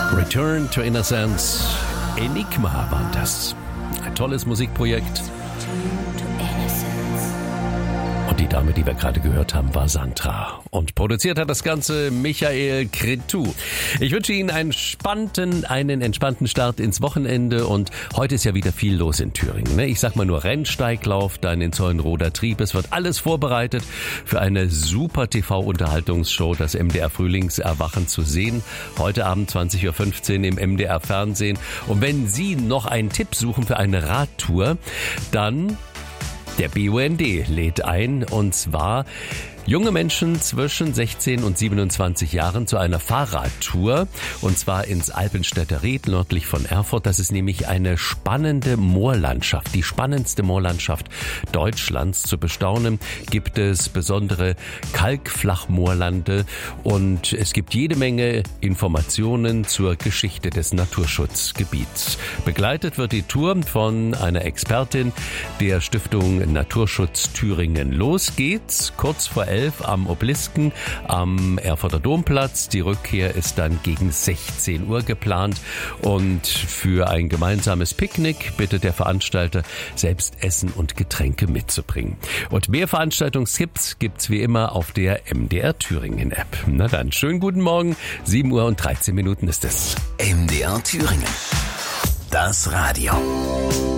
Return to Innocence. Enigma war das. Ein tolles Musikprojekt. Und die Dame, die wir gerade gehört haben, war Sandra. Und produziert hat das Ganze Michael Cretu. Ich wünsche Ihnen einen entspannten Start ins Wochenende. Und heute ist ja wieder viel los in Thüringen. Ne? Ich sag mal nur Rennsteiglauf, dann in Zeulenroder Trieb. Es wird alles vorbereitet für eine super TV-Unterhaltungsshow, das MDR Frühlingserwachen zu sehen. Heute Abend 20.15 Uhr im MDR Fernsehen. Und wenn Sie noch einen Tipp suchen für eine Radtour, dann der BUND lädt ein, und zwar junge Menschen zwischen 16 und 27 Jahren zu einer Fahrradtour, und zwar ins Alpenstädter Ried nördlich von Erfurt. Das ist nämlich eine spannende Moorlandschaft, die spannendste Moorlandschaft Deutschlands. Zu bestaunen gibt es besondere Kalkflachmoorlande und es gibt jede Menge Informationen zur Geschichte des Naturschutzgebiets. Begleitet wird die Tour von einer Expertin der Stiftung Naturschutz Thüringen. Los geht's kurz vor 11 am Obelisken am Erfurter Domplatz. Die Rückkehr ist dann gegen 16 Uhr geplant, und für ein gemeinsames Picknick bittet der Veranstalter, selbst Essen und Getränke mitzubringen. Und mehr Veranstaltungstipps gibt's wie immer auf der MDR Thüringen App. Na dann, schönen guten Morgen, 7 Uhr und 13 Minuten ist es. MDR Thüringen. Das Radio.